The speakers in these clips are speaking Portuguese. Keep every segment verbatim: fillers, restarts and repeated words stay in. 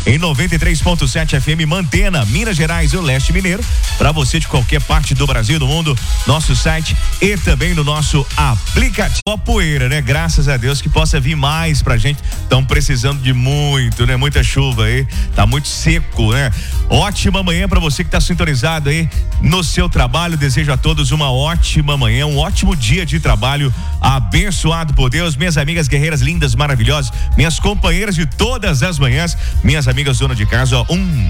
em noventa e três ponto sete F M Mantena, Minas Gerais e o Leste Mineiro. Para você de qualquer parte do Brasil, do mundo, nosso site e também no nosso aplicativo. Ó, poeira, né? Graças a Deus que possa vir mais pra gente. Estão precisando de muito, né? Muita chuva aí. Tá muito seco, né? Ótima manhã para você que tá sintonizado aí no seu trabalho. Desejo a todos uma ótima manhã, um ótimo dia de trabalho, abençoado por Deus. Minhas amigas guerreiras lindas, maravilhosas, minhas companheiras de todas as manhãs, minhas amigas dona de casa, ó, um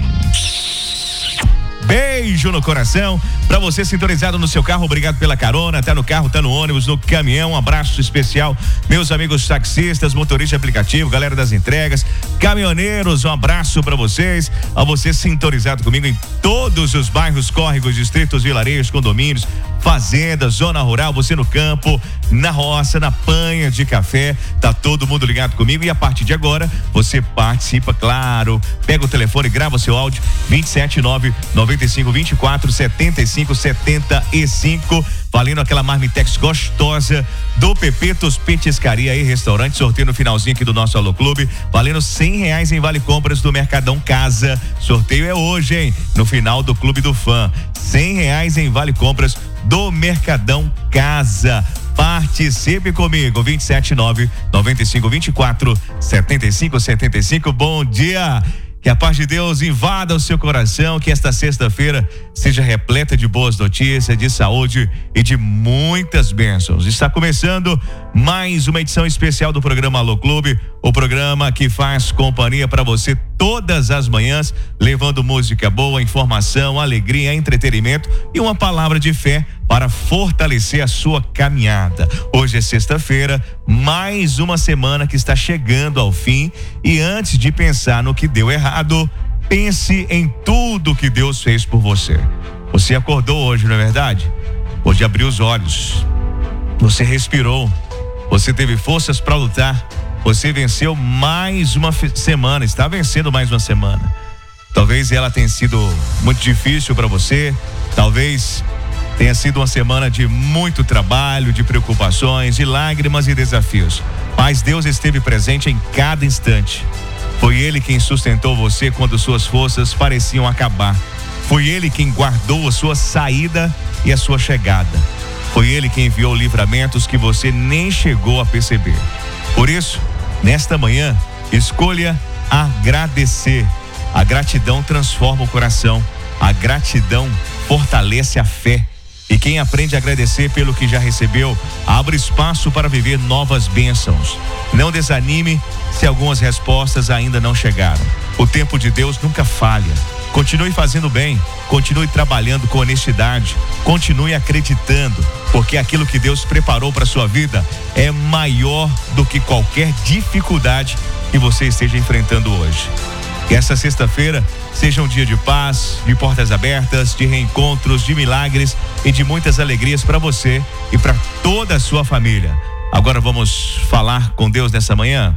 beijo no coração pra você sintonizado no seu carro. Obrigado pela carona, tá no carro, tá no ônibus, no caminhão. Um abraço especial, meus amigos taxistas, motoristas de aplicativo, galera das entregas, caminhoneiros, um abraço pra vocês. A você sintonizado comigo em todos os bairros, córregos, distritos, vilarejos, condomínios, fazendas, zona rural, você no campo, na roça, na panha de café, tá todo mundo ligado comigo. E a partir de agora, você participa, claro, pega o telefone, grava o seu áudio, vinte e sete nove noventa e cinco vinte e quatro setenta e cinco setenta e cinco, valendo aquela marmitex gostosa do Pepetos Petiscaria e Restaurante. Sorteio no finalzinho aqui do nosso Alô Clube, valendo cem reais em vale compras do Mercadão Casa. Sorteio é hoje, hein? No final do Clube do Fã, cem reais em vale compras do Mercadão Casa. Participe comigo, vinte e sete nove noventa e cinco vinte e quatro setenta e cinco setenta e cinco. Bom dia. Que a paz de Deus invada o seu coração, que esta sexta-feira seja repleta de boas notícias, de saúde e de muitas bênçãos. Está começando mais uma edição especial do programa Alô Clube, o programa que faz companhia para você todas as manhãs, levando música boa, informação, alegria, entretenimento e uma palavra de fé para fortalecer a sua caminhada. Hoje é sexta-feira, mais uma semana que está chegando ao fim, e antes de pensar no que deu errado, pense em tudo que Deus fez por você. Você acordou hoje, não é verdade? Hoje abriu os olhos, você respirou, você teve forças para lutar, você venceu mais uma semana, está vencendo mais uma semana. Talvez ela tenha sido muito difícil para você, talvez tenha sido uma semana de muito trabalho, de preocupações, de lágrimas e desafios. Mas Deus esteve presente em cada instante. Foi Ele quem sustentou você quando suas forças pareciam acabar. Foi Ele quem guardou a sua saída e a sua chegada. Foi Ele quem enviou livramentos que você nem chegou a perceber. Por isso, nesta manhã, escolha agradecer. A gratidão transforma o coração. A gratidão fortalece a fé. E quem aprende a agradecer pelo que já recebeu, abre espaço para viver novas bênçãos. Não desanime se algumas respostas ainda não chegaram. O tempo de Deus nunca falha. Continue fazendo bem, continue trabalhando com honestidade, continue acreditando, porque aquilo que Deus preparou para sua vida é maior do que qualquer dificuldade que você esteja enfrentando hoje. Que essa sexta-feira seja um dia de paz, de portas abertas, de reencontros, de milagres e de muitas alegrias para você e para toda a sua família. Agora vamos falar com Deus nessa manhã.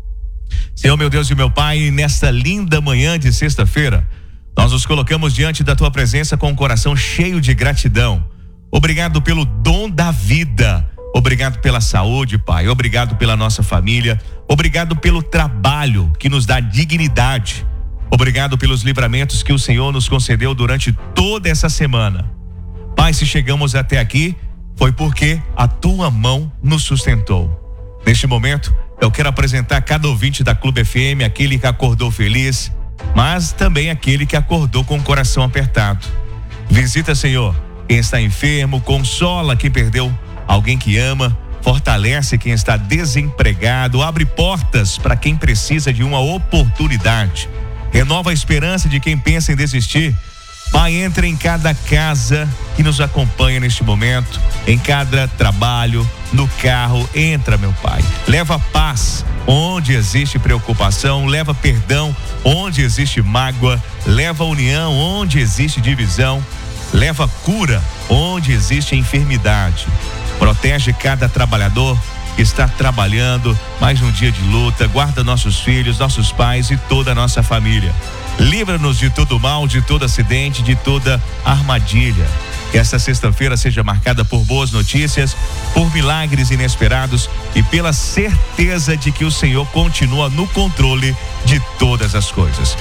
Senhor, meu Deus e meu Pai, nesta linda manhã de sexta-feira, nós nos colocamos diante da tua presença com um coração cheio de gratidão. Obrigado pelo dom da vida. Obrigado pela saúde, Pai. Obrigado pela nossa família. Obrigado pelo trabalho que nos dá dignidade. Obrigado pelos livramentos que o Senhor nos concedeu durante toda essa semana. Pai, se chegamos até aqui, foi porque a tua mão nos sustentou. Neste momento, eu quero apresentar cada ouvinte da Clube F M, aquele que acordou feliz, mas também aquele que acordou com o coração apertado. Visita, Senhor, quem está enfermo, consola quem perdeu alguém que ama, fortalece quem está desempregado, abre portas para quem precisa de uma oportunidade, renova a esperança de quem pensa em desistir. Pai, entra em cada casa que nos acompanha neste momento, em cada trabalho, no carro, entra, meu Pai. Leva paz onde existe preocupação, leva perdão onde existe mágoa, leva união onde existe divisão, leva cura onde existe enfermidade. Protege cada trabalhador que está trabalhando, mais um dia de luta. Guarda nossos filhos, nossos pais e toda a nossa família. Livra-nos de todo mal, de todo acidente, de toda armadilha. Que esta sexta-feira seja marcada por boas notícias, por milagres inesperados e pela certeza de que o Senhor continua no controle de todas as coisas.